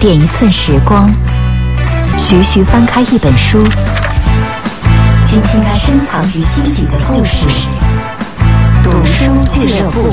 点一寸时光，徐徐翻开一本书，倾听那深藏于心底的故事。读书俱乐部。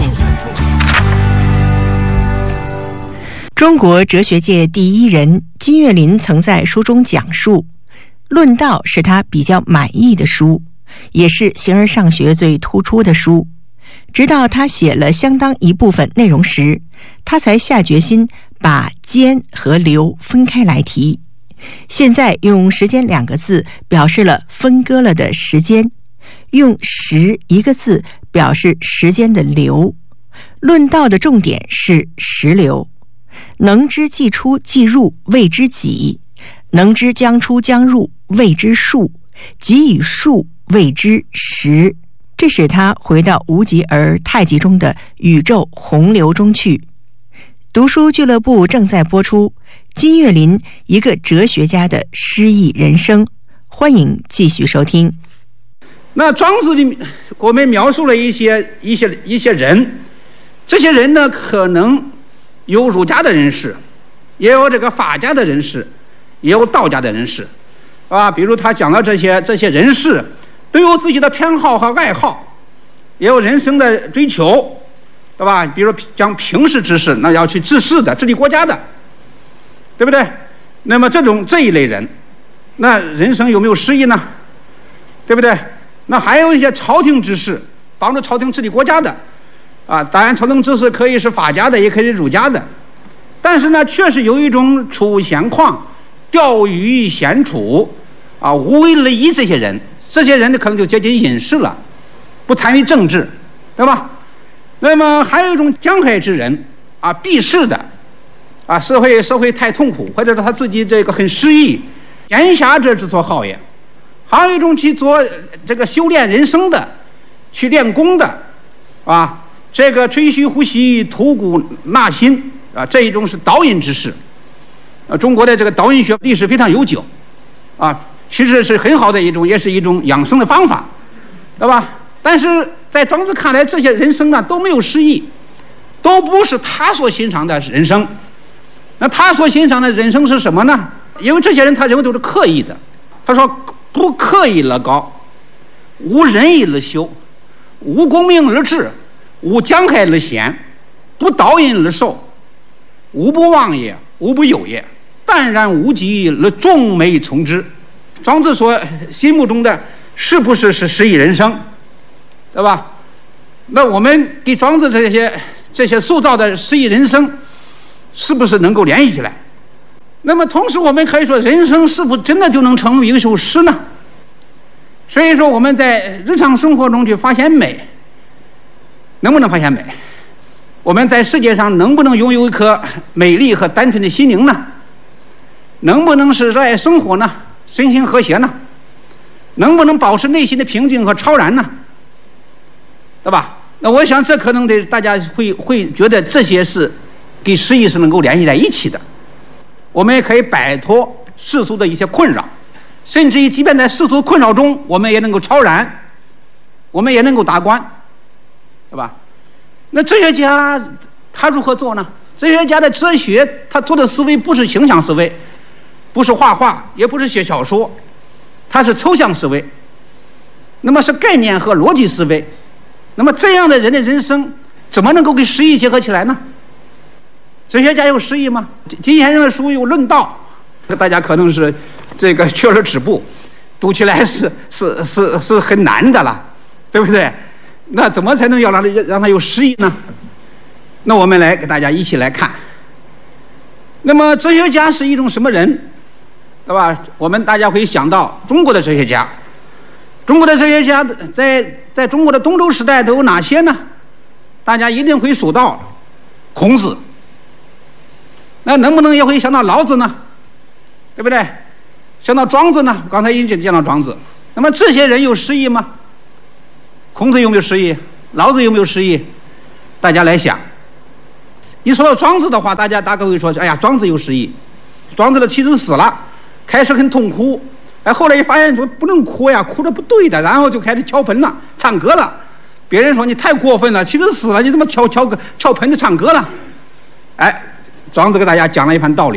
中国哲学界第一人金岳霖曾在书中讲述，论道是他比较满意的书，也是形而上学最突出的书。直到他写了相当一部分内容时，他才下决心把间和流分开来提。现在用时间2个字表示了分割了的时间，用时1个字表示时间的流。论道的重点是时流，能知既出既入谓之己，能知将出将入谓之数，己与数谓之时。这使他回到无极而太极中的宇宙洪流中去。读书俱乐部正在播出金岳霖一个哲学家的诗意人生，欢迎继续收听。 那庄子里我们描述了一些人，这些人呢，可能有儒家的人士，也有这个法家的人士，也有道家的人士啊。比如他讲了这些人士都有自己的偏好和爱好，也有人生的追求，对吧？比如讲平世之事，那要去治世的，治理国家的，对不对？那么这一类人，那人生有没有诗意呢？对不对？那还有一些朝廷之事，帮助朝廷治理国家的啊。当然朝廷之事可以是法家的，也可以是儒家的，但是呢，确实有一种处闲旷、钓鱼闲处啊、无为利益这些人呢，可能就接近隐士了，不参与政治，对吧？那么还有一种江海之人啊，避世的啊，社会太痛苦，或者说他自己这个很失意，闲暇者之所好也。还有一种去做这个修炼人生的，去练功的啊，这个吹嘘呼吸，吐骨纳心啊，这一种是导引之士。中国的这个导引学历史非常悠久啊，其实是很好的一种，也是一种养生的方法，对吧？但是在庄子看来，这些人生呢都没有诗意，都不是他所欣赏的人生。那他所欣赏的人生是什么呢？因为这些人他认为都是刻意的。他说：不刻意而高，无仁义而修，无功名而治，无江海而闲，不导引而受，无不忘也，无不有也，淡然无极而众美从之。庄子说心目中的是不是诗意人生，对吧？那我们给庄子这些塑造的诗意人生是不是能够联系起来？那么同时我们可以说，人生是不是真的就能成为一首诗呢？所以说我们在日常生活中去发现美，能不能发现美？我们在世界上能不能拥有一颗美丽和单纯的心灵呢？能不能是热爱生活呢？身心和谐呢？能不能保持内心的平静和超然呢？对吧？那我想这可能得大家会觉得这些是跟诗意是能够联系在一起的。我们也可以摆脱世俗的一些困扰，甚至于即便在世俗困扰中，我们也能够超然，我们也能够达观，对吧？那哲学家他如何做呢？哲学家的哲学，他做的思维不是形象思维，不是画画，也不是写小说，它是抽象思维，那么是概念和逻辑思维。那么这样的人的人生怎么能够跟诗意结合起来呢？哲学家有诗意吗？金先生的书有论道，大家可能是这个缺了止步，读起来是很难的了，对不对？那怎么才能让他有诗意呢？那我们来给大家一起来看。那么哲学家是一种什么人，对吧？我们大家会想到中国的哲学家。中国的哲学家在中国的东周时代都有哪些呢？大家一定会数到孔子。那能不能也会想到老子呢？对不对？想到庄子呢？刚才已经讲到庄子。那么这些人有诗意吗？孔子有没有诗意？老子有没有诗意？大家来想。一说到庄子的话，大概会说：哎呀，庄子有诗意。庄子的妻子死了，开始很痛哭，后来一发现说不能哭呀，哭的不对的，然后就开始敲盆了，唱歌了。别人说你太过分了，妻子死了，你怎么敲盆子唱歌了？庄子给大家讲了一番道理，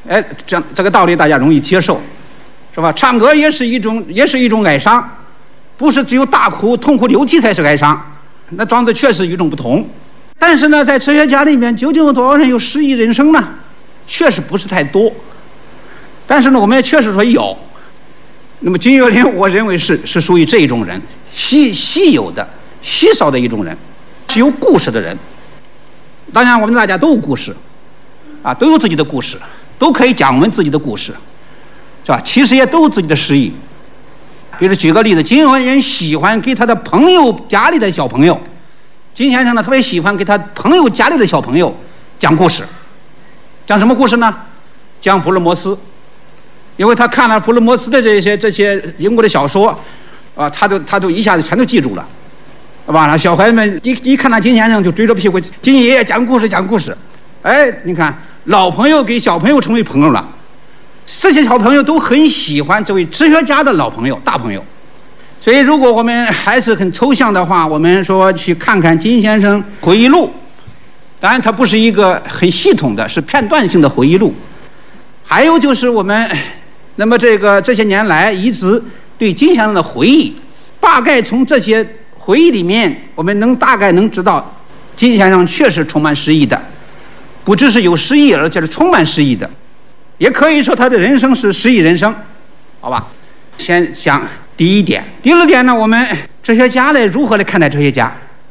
这个道理大家容易接受，是吧？唱歌也是一种哀伤，不是只有大哭痛哭流涕才是哀伤。那庄子确实与众不同，但是呢，在哲学家里面，究竟有多少人有诗意人生呢？确实不是太多。但是呢，我们也确实说有。那么金岳霖，我认为是属于这一种人，稀有的、稀少的一种人，是有故事的人。当然，我们大家都有故事，都有自己的故事，都可以讲我们自己的故事，是吧？其实也都有自己的诗意。比如举个例子，金岳霖喜欢给他的朋友家里的小朋友，金先生呢特别喜欢给他朋友家里的小朋友讲故事。讲什么故事呢？讲福尔摩斯。因为他看了福尔摩斯的这些英国的小说，他都一下子全都记住了，完了，小孩子们一看到金先生就追着屁股，金爷爷讲故事。哎，你看老朋友给小朋友成为朋友了，这些小朋友都很喜欢这位哲学家的老朋友、大朋友。所以，如果我们还是很抽象的话，我们说去看看金先生回忆录，当然它不是一个很系统的，是片段性的回忆录。还有就是我们。那么这些年来一直对金先生的回忆，大概从这些回忆里面，我们大概能知道，金先生确实充满诗意的，不只是有诗意，而且是充满诗意的，也可以说他的人生是诗意人生，好吧？先讲第一点，第二点呢，我们哲学家呢如何来看待哲学家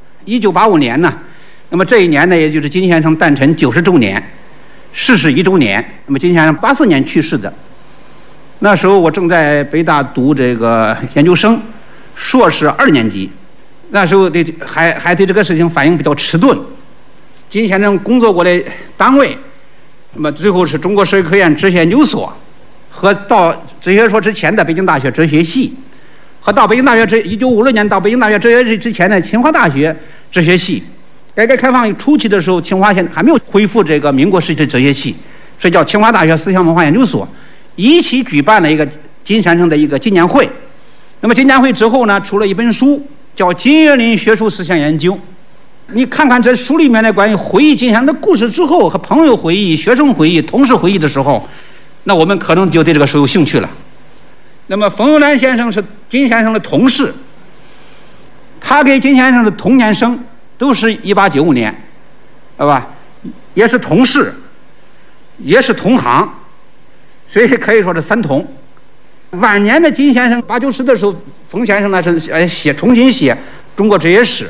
？1985年呢，那么这一年呢，也就是金先生诞辰90周年，逝世1周年。那么金先生84年去世的。那时候我正在北大读这个研究生，硕士2年级，那时候还对这个事情反应比较迟钝。金先生工作过的单位，那么最后是中国社会科研哲学研究所，和到哲学所之前的北京大学哲学系，和到北京大学1956年到北京大学哲学系之前的清华大学哲学系。改革开放初期的时候，清华还没有恢复这个民国时期的哲学系，所以叫清华大学思想文化研究所。一起举办了一个金先生的一个纪念会。那么纪念会之后呢，出了一本书，叫《金岳霖学术思想研究》。你看看这书里面的关于回忆金先生的故事之后，和朋友回忆、学生回忆、同事回忆的时候，那我们可能就对这个书有兴趣了。那么冯友兰先生是金先生的同事，他跟金先生的同年生，都是1895年，对吧？也是同事，也是同行。所以可以说是3同。晚年的金先生8、90的时候，冯先生呢是重新写中国哲学史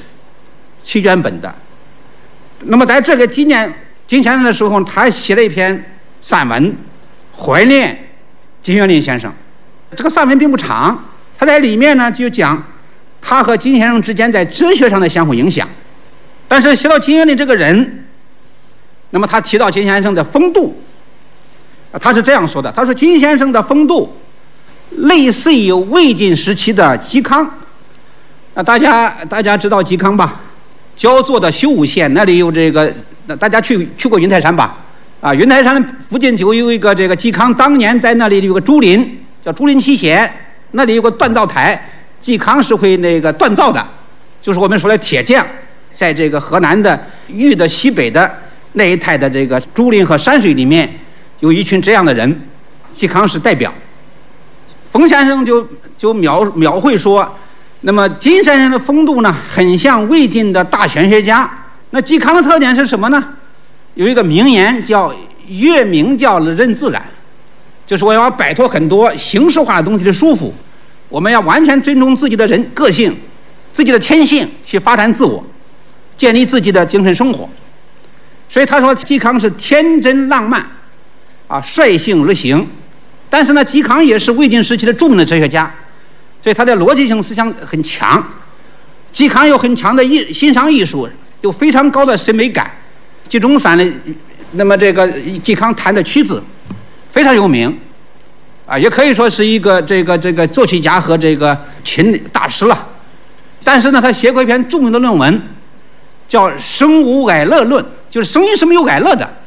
7卷本的。那么在这个纪念金先生的时候，他写了一篇散文怀念金岳霖先生。这个散文并不长，他在里面呢就讲他和金先生之间在哲学上的相互影响。但是写到金岳霖这个人，那么他提到金先生的风度。他是这样说的，他说金先生的风度类似于魏晋时期的嵇康。大家知道嵇康吧？焦作的修武县那里有这个，大家去过云台山吧？云台山附近就有一个这个嵇康当年在那里有个竹林，叫竹林七贤，那里有个锻造台，嵇康是会那个锻造的，就是我们说的铁匠，在这个河南的豫的西北的那一带的这个竹林和山水里面。有一群这样的人，嵇康是代表。冯先生就描绘说，那么金先生的风度呢，很像魏晋的大玄学家。那嵇康的特点是什么呢？有一个名言叫“越明教任自然”，就是我要摆脱很多形式化的东西的束缚，我们要完全尊重自己的个性、自己的天性，去发展自我，建立自己的精神生活。所以他说嵇康是天真浪漫。率性而行，但是呢，嵇康也是魏晋时期的著名的哲学家，所以他的逻辑性思想很强。嵇康有很强的欣赏艺术，有非常高的审美感。集中散的，那么这个嵇康弹的曲子非常有名，也可以说是一个这个作曲家和这个琴大师了。但是呢，他写过一篇著名的论文，叫《生无哀乐论》，就是生与是没有哀乐的。